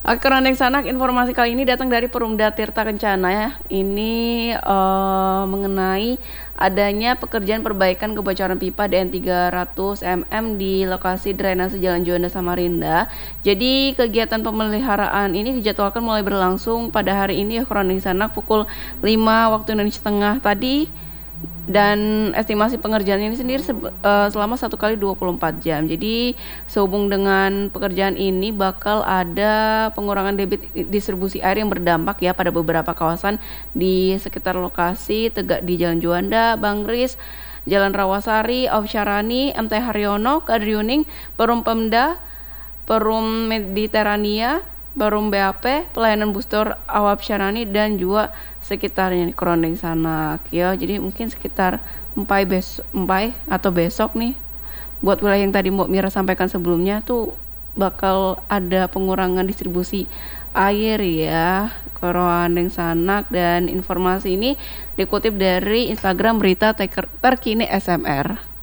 Oke, Randeng Sanak, informasi kali ini datang dari Perumda Tirta Kencana ya. Ini mengenai adanya pekerjaan perbaikan kebocoran pipa DN 300 mm di lokasi drainase Jalan Juanda Samarinda. Jadi kegiatan pemeliharaan ini dijadwalkan mulai berlangsung pada hari ini ya, Randeng Sanak, pukul 5 waktu Indonesia Tengah tadi. Dan estimasi pengerjaan ini sendiri selama 1 kali 24 jam. Jadi sehubung dengan pekerjaan ini bakal ada pengurangan debit distribusi air yang berdampak ya pada beberapa kawasan di sekitar lokasi, tegak di Jalan Juanda, Bangris, Jalan Rawasari, Aufsyarani, MT Haryono, Kadriuning, Perum Pemda, Perum Mediterania, Perum BAP, pelayanan booster Awap Syarani, dan juga sekitarnya nih, Krondeng Sanak ya. Jadi mungkin sekitar empai atau besok nih, buat wilayah yang tadi Mbak Mira sampaikan sebelumnya tuh bakal ada pengurangan distribusi air ya, Krondeng Sanak. Dan informasi ini dikutip dari Instagram berita terkini SMR.